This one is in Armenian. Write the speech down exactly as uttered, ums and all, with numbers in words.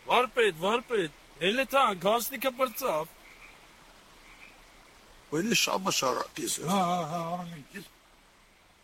Վարպետ, վարպետ, էլ է թա գասնիկը բրծավ։ Ու էլի շամը շարատիս։ Հա, հա, հա, անենք։